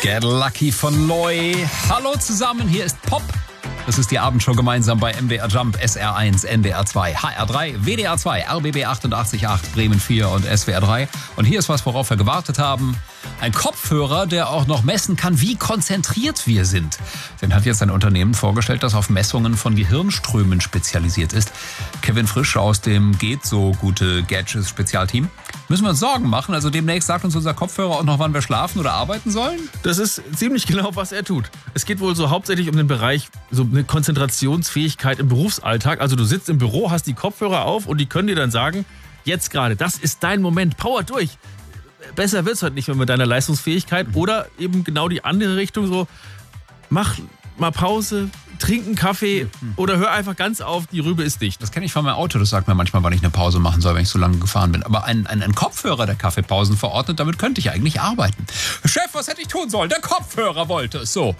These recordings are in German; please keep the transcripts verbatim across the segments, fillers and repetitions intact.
Get Lucky von Loy. Hallo zusammen, hier ist Pop. Das ist die Abendshow gemeinsam bei M D R Jump, S R eins, N D R zwei, H R drei, W D R zwei, R B B achtundachtzig Komma acht, Bremen vier und S W R drei. Und hier ist was, worauf wir gewartet haben. Ein Kopfhörer, der auch noch messen kann, wie konzentriert wir sind. Den hat jetzt ein Unternehmen vorgestellt, das auf Messungen von Gehirnströmen spezialisiert ist. Kevin Frisch aus dem Geht so gute Gadgets Spezialteam. Müssen wir uns Sorgen machen? Also demnächst sagt uns unser Kopfhörer auch noch, wann wir schlafen oder arbeiten sollen? Das ist ziemlich genau, was er tut. Es geht wohl so hauptsächlich um den Bereich, so eine Konzentrationsfähigkeit im Berufsalltag. Also du sitzt im Büro, hast die Kopfhörer auf und die können dir dann sagen, jetzt gerade, das ist dein Moment, power durch. Besser wird's heute nicht mehr mit deiner Leistungsfähigkeit. Oder eben genau die andere Richtung, so mach mal Pause, trink einen Kaffee oder hör einfach ganz auf, die Rübe ist dicht. Das kenne ich von meinem Auto, das sagt mir manchmal, wann ich eine Pause machen soll, wenn ich so lange gefahren bin. Aber ein, ein, ein Kopfhörer, der Kaffeepausen verordnet, damit könnte ich eigentlich arbeiten. Chef, was hätte ich tun sollen? Der Kopfhörer wollte es so.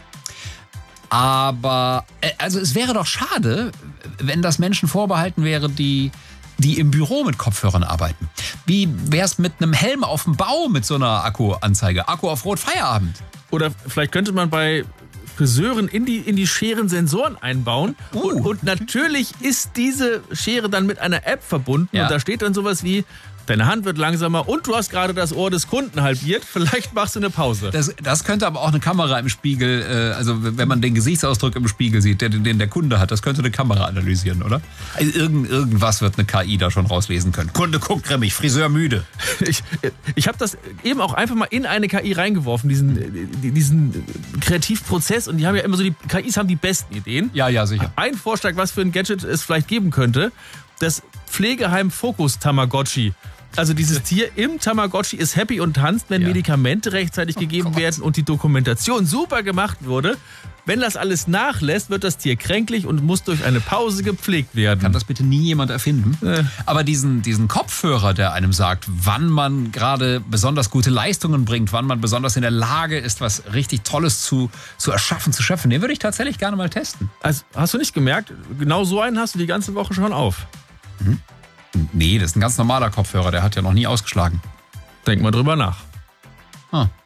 Aber, also es wäre doch schade, wenn das Menschen vorbehalten wäre, die, die im Büro mit Kopfhörern arbeiten. Wie wär's mit einem Helm auf dem Bau mit so einer Akkuanzeige? Akku auf Rot, Feierabend. Oder vielleicht könnte man bei Friseuren in die, in die Scheren Sensoren einbauen. Uh. Und, und natürlich ist diese Schere dann mit einer App verbunden. Ja. Und da steht dann sowas wie, deine Hand wird langsamer und du hast gerade das Ohr des Kunden halbiert. Vielleicht machst du eine Pause. Das, das könnte aber auch eine Kamera im Spiegel, äh, also wenn man den Gesichtsausdruck im Spiegel sieht, den, den der Kunde hat, das könnte eine Kamera analysieren, oder? Also irgend, irgendwas wird eine K I da schon rauslesen können. Kunde guckt grimmig, Friseur müde. Ich, ich habe das eben auch einfach mal in eine K I reingeworfen, diesen, diesen Kreativprozess. Und die haben ja immer so, die K Is haben die besten Ideen. Ja, ja, sicher. Ein Vorschlag, was für ein Gadget es vielleicht geben könnte, das Pflegeheim Fokus Tamagotchi. Also dieses Tier im Tamagotchi ist happy und tanzt, wenn ja. Medikamente rechtzeitig oh gegeben Gott. werden und die Dokumentation super gemacht wurde. Wenn das alles nachlässt, wird das Tier kränklich und muss durch eine Pause gepflegt werden. Kann das bitte nie jemand erfinden? Äh. Aber diesen, diesen Kopfhörer, der einem sagt, wann man gerade besonders gute Leistungen bringt, wann man besonders in der Lage ist, was richtig Tolles zu, zu erschaffen, zu schöpfen, den würde ich tatsächlich gerne mal testen. Also, hast du nicht gemerkt, genau so einen hast du die ganze Woche schon auf. Mhm. Nee, das ist ein ganz normaler Kopfhörer, der hat ja noch nie ausgeschlagen. Denk mal drüber nach. Ah.